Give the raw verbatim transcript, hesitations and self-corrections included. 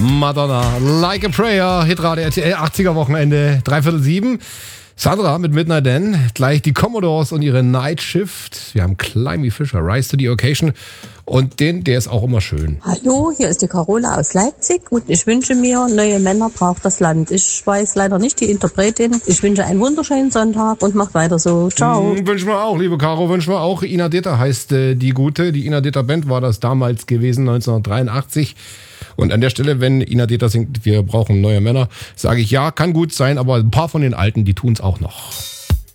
Madonna, Like a Prayer, Hitradio R T L, achtziger Wochenende, dreiviertel sieben. Sandra mit Midnight Dan, gleich die Commodores und ihre Night Shift. Wir haben Climby Fisher, Rise to the Occasion. Und den, der ist auch immer schön. Hallo, hier ist die Carola aus Leipzig und ich wünsche mir, neue Männer braucht das Land. Ich weiß leider nicht die Interpretin. Ich wünsche einen wunderschönen Sonntag und macht weiter so. Ciao. Hm, wünschen wir auch, liebe Caro, wünschen wir auch. Ina Deta heißt äh, die Gute. Die Ina Deta Band war das damals gewesen, neunzehnhundertdreiundachtzig. Und an der Stelle, wenn Ina Deta singt, wir brauchen neue Männer, sage ich ja, kann gut sein, aber ein paar von den Alten, die tun es auch noch.